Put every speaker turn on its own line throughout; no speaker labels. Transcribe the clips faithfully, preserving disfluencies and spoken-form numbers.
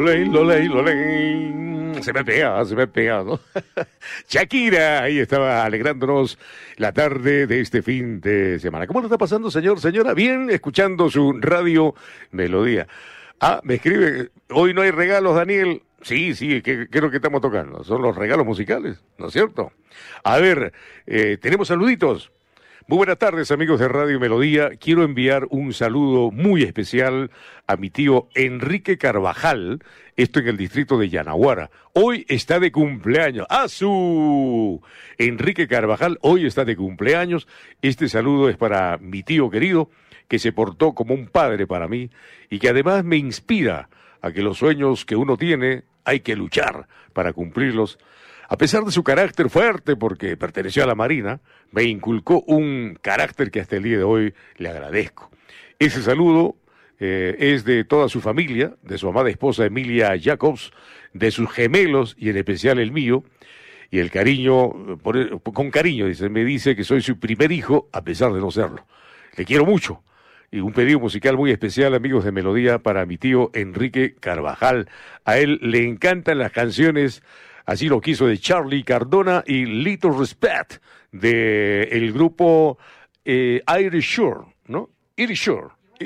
Loley, loley, loley. Se me pega, se me pega, ¿no? Shakira, ahí estaba alegrándonos la tarde de este fin de semana. ¿Cómo lo está pasando, señor, señora? Bien, escuchando su radio Melodía. Ah, me escribe, hoy no hay regalos, Daniel. Sí, sí, ¿qué, qué es lo que estamos tocando? Son los regalos musicales, ¿no es cierto? A ver, eh, tenemos saluditos. Muy buenas tardes, amigos de Radio Melodía. Quiero enviar un saludo muy especial a mi tío Enrique Carvajal, esto en el distrito de Yanaguara. Hoy está de cumpleaños. ¡Ah, su! Enrique Carvajal hoy está de cumpleaños. Este saludo es para mi tío querido, que se portó como un padre para mí y que además me inspira a que los sueños que uno tiene hay que luchar para cumplirlos. A pesar de su carácter fuerte, porque perteneció a la Marina, me inculcó un carácter que hasta el día de hoy le agradezco. Ese saludo eh, es de toda su familia, de su amada esposa Emilia Jacobs, de sus gemelos y en especial el mío, y el cariño, por, con cariño, dice, me dice que soy su primer hijo, a pesar de no serlo. Le quiero mucho. Y un pedido musical muy especial, amigos de Melodía, para mi tío Enrique Carvajal. A él le encantan las canciones, así lo quiso, de Charlie Cardona y Little Respect, de el grupo eh, Erasure, ¿no? Erasure.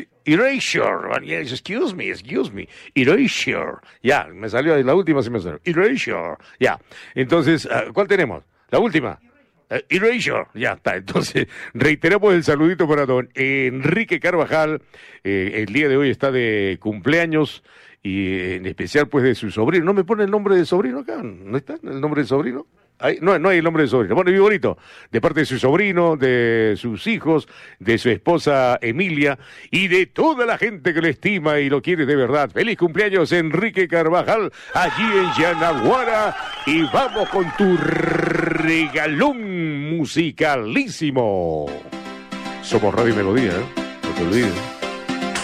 Erasure. Excuse me, excuse me. Erasure. Ya, me salió la última, se me salió. Erasure. Ya. Entonces, ¿cuál tenemos? La última. Uh, Erasure, ya está. Entonces, reiteramos el saludito para don Enrique Carvajal. Eh, el día de hoy está de cumpleaños y en especial, pues, de su sobrino. ¿No me pone el nombre de sobrino acá? ¿No está el nombre de sobrino? Ahí, no, no hay el nombre de sobrino. Bueno, y bonito. De parte de su sobrino, de sus hijos, de su esposa Emilia y de toda la gente que lo estima y lo quiere de verdad. Feliz cumpleaños, Enrique Carvajal, allí en Yanaguara. Y vamos con tu regalón musicalísimo. Somos Radio Melodía, ¿eh? No te olvides.